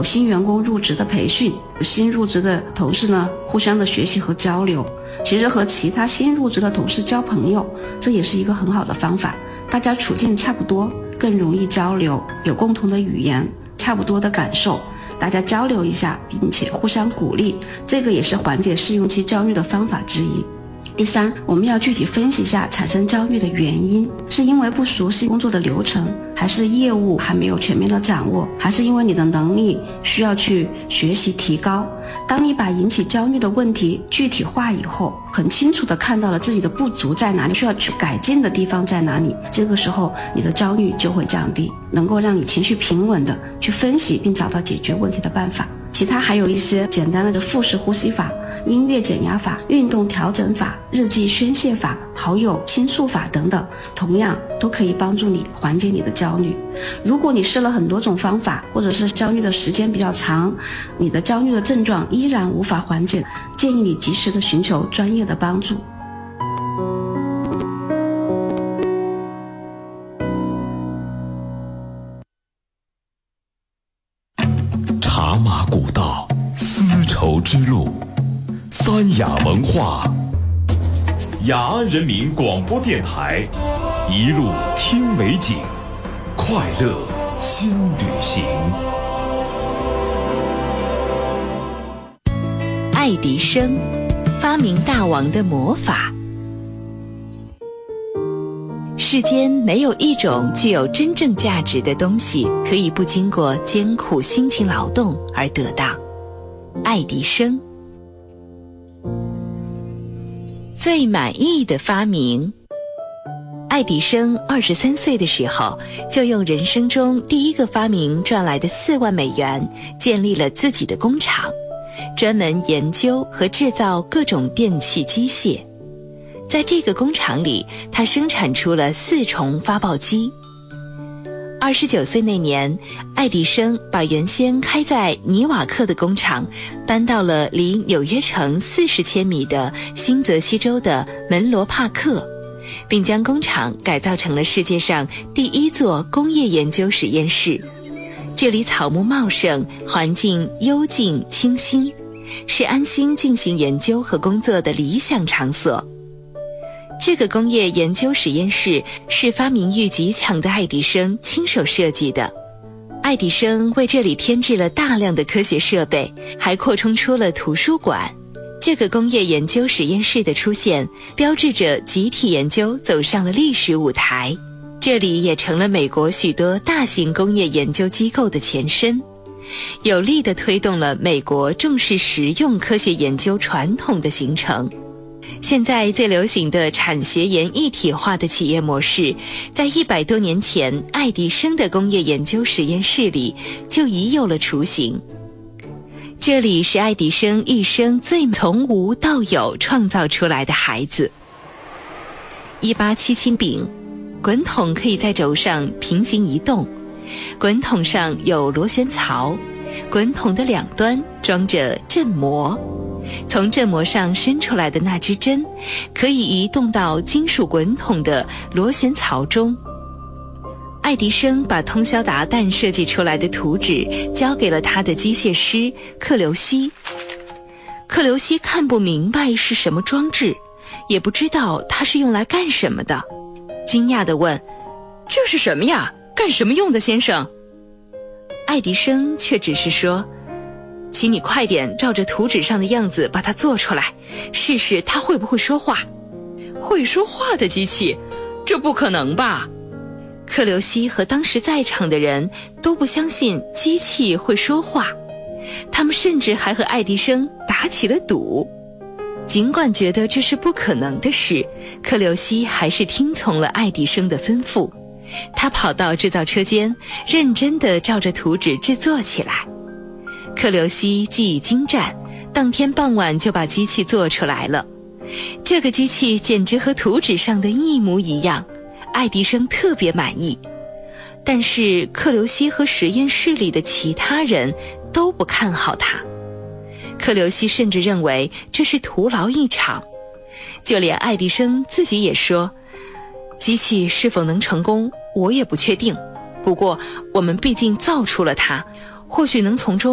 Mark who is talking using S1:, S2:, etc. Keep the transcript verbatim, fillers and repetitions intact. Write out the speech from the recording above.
S1: 新员工入职的培训，新入职的同事呢互相的学习和交流，其实和其他新入职的同事交朋友，这也是一个很好的方法。大家处境差不多，更容易交流，有共同的语言，差不多的感受，大家交流一下，并且互相鼓励，这个也是缓解试用期焦虑的方法之一。第三，我们要具体分析一下产生焦虑的原因，是因为不熟悉工作的流程，还是业务还没有全面的掌握，还是因为你的能力需要去学习提高。当你把引起焦虑的问题具体化以后，很清楚地看到了自己的不足在哪里，需要去改进的地方在哪里，这个时候你的焦虑就会降低，能够让你情绪平稳地去分析并找到解决问题的办法。其他还有一些简单的腹式呼吸法、音乐减压法、运动调整法、日记宣泄法、好友倾诉法等等，同样都可以帮助你缓解你的焦虑。如果你试了很多种方法，或者是焦虑的时间比较长，你的焦虑的症状依然无法缓解，建议你及时的寻求专业的帮助。
S2: 茶马古道，丝绸之路，三雅文化，雅安人民广播电台，一路听美景，快乐新旅行。
S3: 爱迪生，发明大王的魔法。世间没有一种具有真正价值的东西可以不经过艰苦辛勤劳动而得到。爱迪生。最满意的发明。爱迪生二十三岁的时候，就用人生中第一个发明赚来的四万美元，建立了自己的工厂，专门研究和制造各种电气机械。在这个工厂里，他生产出了四重发报机。二十九岁那年，爱迪生把原先开在尼瓦克的工厂搬到了离纽约城四十千米的新泽西州的门罗帕克，并将工厂改造成了世界上第一座工业研究实验室。这里草木茂盛，环境幽静清新，是安心进行研究和工作的理想场所。这个工业研究实验室是发明欲极强的爱迪生亲手设计的。爱迪生为这里添置了大量的科学设备，还扩充出了图书馆。这个工业研究实验室的出现，标志着集体研究走上了历史舞台。这里也成了美国许多大型工业研究机构的前身，有力地推动了美国重视实用科学研究传统的形成。现在最流行的产学研一体化的企业模式，在一百多年前爱迪生的工业研究实验室里就已有了雏形。这里是爱迪生一生最从无到有创造出来的孩子。一八七七丙，滚筒可以在轴上平行移动，滚筒上有螺旋槽，滚筒的两端装着振膜，从振膜上伸出来的那支针可以移动到金属滚筒的螺旋槽中。爱迪生把通宵达旦设计出来的图纸交给了他的机械师克留西。克留西看不明白是什么装置，也不知道它是用来干什么的，惊讶地问：“这是什么呀？干什么用的，先生？”爱迪生却只是说：“请你快点照着图纸上的样子把它做出来，试试它会不会说话。”会说话的机器？这不可能吧？克留西和当时在场的人都不相信机器会说话，他们甚至还和爱迪生打起了赌。尽管觉得这是不可能的事，克留西还是听从了爱迪生的吩咐。他跑到制造车间，认真地照着图纸制作起来。克留西技艺精湛，当天傍晚就把机器做出来了。这个机器简直和图纸上的一模一样，爱迪生特别满意。但是克留西和实验室里的其他人都不看好他。克留西甚至认为这是徒劳一场，就连爱迪生自己也说，机器是否能成功我也不确定，不过我们毕竟造出了它，或许能从中